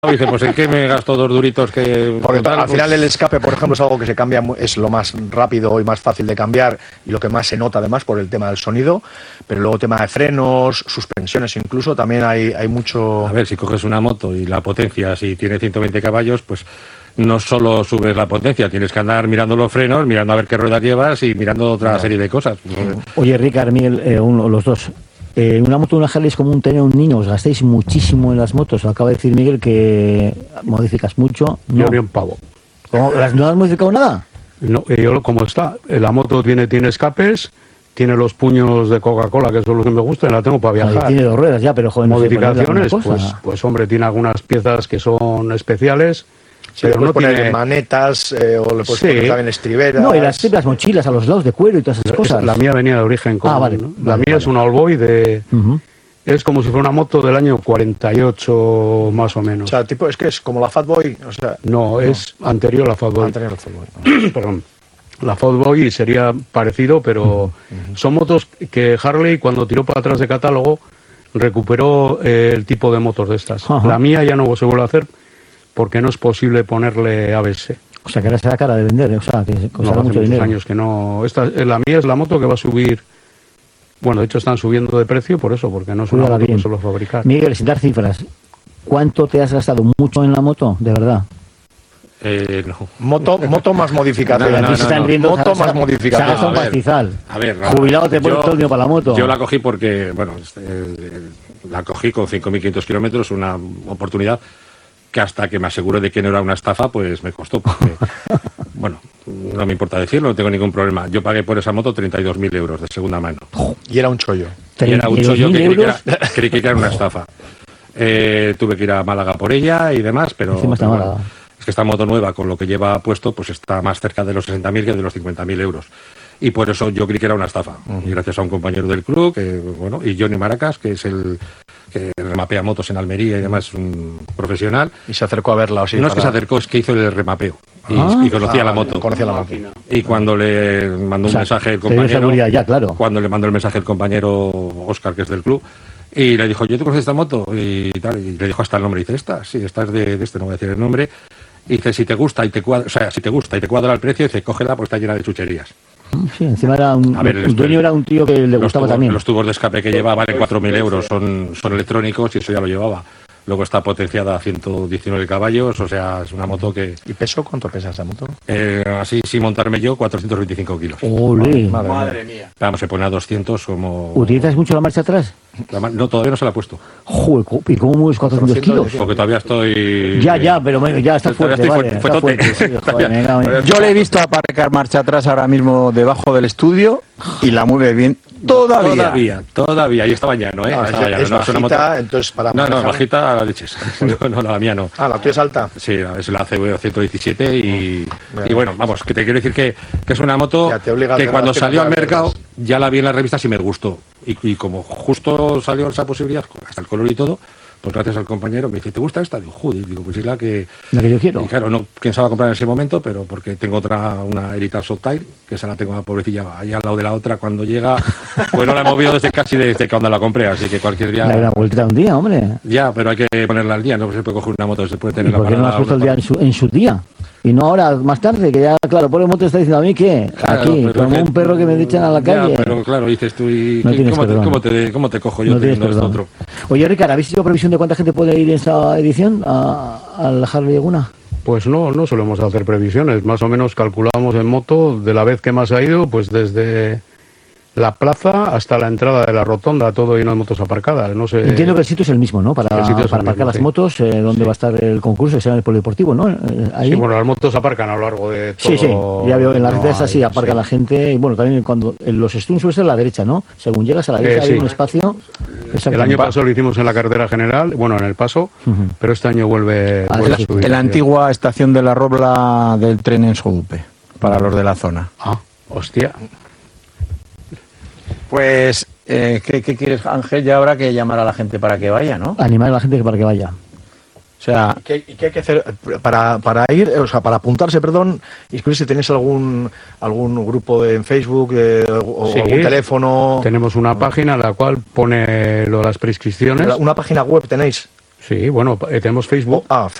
Y dice, pues ¿en qué me gasto 2 duritos que...? Porque al final el escape, por ejemplo, es algo que se cambia, es lo más rápido y más fácil de cambiar y lo que más se nota además por el tema del sonido, pero luego tema de frenos, suspensiones incluso, también hay mucho... A ver, si coges una moto y la potencia, si tiene 120 caballos, pues no solo subes la potencia, tienes que andar mirando los frenos, mirando a ver qué ruedas llevas y mirando otra serie de cosas. Oye, Ricard, Miguel, los dos... una moto de una Harley es como tener un niño, os gastáis muchísimo en las motos. Acaba de decir Miguel que modificas mucho. Yo ni un pavo. ¿No has modificado nada? No, yo como está, la moto tiene escapes, tiene los puños de Coca-Cola, que son los que me gustan, la tengo para viajar. Tiene 2 ruedas ya, pero joder, modificaciones, pues hombre, tiene algunas piezas que son especiales. Sí, pero no poner manetas o le puedes poner también estriberas. No, y las mochilas a los lados de cuero y todas esas cosas. La mía venía de origen común, vale. ¿no? La mía es una Allboy de... Es como si fuera una moto del año 48 más o menos. O sea, tipo, es que es como la Fatboy, o sea... No, es anterior a la Fatboy. Anterior a la Fatboy. Perdón. La Fatboy sería parecido, pero son motos que Harley, cuando tiró para atrás de catálogo, recuperó el tipo de motos de estas. La mía ya no se vuelve a hacer porque no es posible ponerle ABS. O sea, que ahora será cara de vender, o sea, que costará mucho dinero. Años que no... la mía es la moto que va a subir... Bueno, de hecho están subiendo de precio por eso, porque no es una moto que solo fabricar. Miguel, sin dar cifras, ¿cuánto te has gastado? ¿Mucho en la moto, de verdad? No. Moto más modificación. Moto más modificación. Se ha gastado un pastizal. A ver, jubilado te pones todo el día para la moto. Yo la cogí porque, bueno, la cogí con 5.500 kilómetros, una oportunidad que hasta que me aseguro de que no era una estafa, pues me costó. Porque, bueno, no me importa decirlo, no tengo ningún problema. Yo pagué por esa moto 32.000 euros de segunda mano. Y era un chollo. Y era un chollo que creí que era una estafa. Tuve que ir a Málaga por ella y demás, pero bueno, es que esta moto nueva, con lo que lleva puesto, pues está más cerca de los 60.000 que de los 50.000 euros. Y por eso yo creí que era una estafa. Y gracias a un compañero del club, y Johnny Maracas, que es el que remapea motos en Almería y demás, es un profesional. Y se acercó a verla. No es que se acercó, es que hizo el remapeo. Y conocía la moto. Conocía la máquina. Y cuando le mandó un mensaje el compañero... Ya, claro. Cuando le mandó el mensaje el compañero Óscar, que es del club, y le dijo, ¿yo te conoces esta moto? Y tal, y le dijo hasta el nombre. Y dice, esta es de este, no voy a decir el nombre. Y dice, si te gusta y te cuadra el precio, dice, cógela porque está llena de chucherías. Sí, encima era el dueño era un tío que le gustaba también. Los tubos de escape que lleva valen 4.000 euros, son electrónicos y eso ya lo llevaba. Luego está potenciada a 119 caballos, o sea, es una moto que... ¿Y peso? ¿Cuánto pesa esa moto? Así, sin montarme yo, 425 kilos. ¡Olé! Madre mía. Vamos, se pone a 200 como... ¿Utilizas mucho la marcha atrás? No, todavía no se la he puesto. Joder, ¿y cómo mueves 400 kilos? Porque todavía estoy... pero ya está fuerte, Yo le he visto aparcar marcha atrás ahora mismo debajo del estudio y la mueve bien. Todavía. Y estaba ya, ¿no? Es bajita, entonces para... No, bajita a las leches. No, la mía no. La tuya es alta. Sí, es la CB 117 y bueno, vamos, que te quiero decir que es una moto que cuando salió al mercado ya la vi en las revistas y me gustó. Y como justo salió esa posibilidad, hasta el color y todo, pues gracias al compañero me dice, ¿te gusta esta? Digo, joder, pues es la que yo quiero. Y claro, no pensaba comprar en ese momento, pero porque tengo una Heritage Softtail, que esa la tengo a pobrecilla allá al lado de la otra, cuando llega, pues no la he movido desde cuando la compré, así que cualquier día... Le da una vuelta un día, hombre. Ya, pero hay que ponerla al día, no se puede coger una moto, se puede tener la parada. ¿Por qué no la has puesto el día en su día? Y no ahora, más tarde, que ya, claro, por el moto está diciendo a mí que aquí, como un perro que me echan a la calle. Pero claro, dices tú, ¿y cómo te cojo yo teniendo esto otro? Oye, Ricardo, ¿habéis hecho previsión de cuánta gente puede ir en esta edición al Harley Laguna? Pues no solemos hacer previsiones, más o menos calculamos en moto de la vez que más ha ido, pues desde la plaza hasta la entrada de la rotonda, todo lleno de motos aparcadas. No sé. Entiendo que el sitio es el mismo, ¿no? Para aparcar las motos, donde va a estar el concurso, que será en el polideportivo, ¿no? Ahí. Sí, bueno, las motos aparcan a lo largo de todo. Sí, ya veo en las redes así aparca la gente, y bueno, también cuando los stunts suelen ser a la derecha, ¿no? Según llegas a la derecha hay un espacio. El año pasado lo hicimos en la carretera general, bueno, en el paso, pero este año vuelve a subir. En la antigua estación de la Robla del tren en Sodupe, para los de la zona. Hostia. Pues, ¿qué quieres, Ángel? Ya habrá que llamar a la gente para que vaya, ¿no? Animar a la gente para que vaya. O sea, ¿Qué hay que hacer para ir, o sea, para apuntarse, perdón? Inscribirse, ¿tenéis algún grupo en Facebook o algún teléfono? Tenemos una página en la cual pone lo de las prescripciones. ¿Una página web tenéis? Sí, bueno, tenemos Facebook.